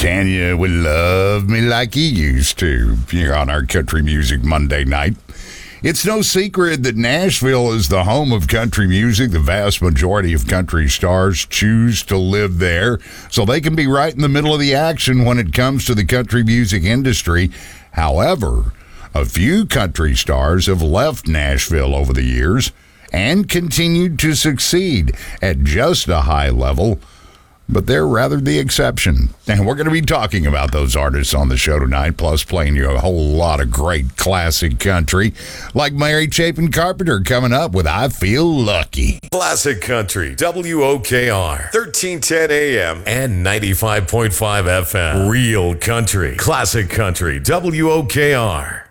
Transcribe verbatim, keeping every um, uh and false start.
Tanya would love me like he used to here on our Country Music Monday night. It's no secret that Nashville is the home of country music. The vast majority of country stars choose to live there, so they can be right in the middle of the action when it comes to the country music industry. However, a few country stars have left Nashville over the years and continued to succeed at just a high level, but they're rather the exception. And we're going to be talking about those artists on the show tonight, plus playing you a whole lot of great classic country, like Mary Chapin Carpenter coming up with I Feel Lucky. Classic Country, W O K R, thirteen ten A M and ninety-five point five F M. Real country, classic country, W O K R.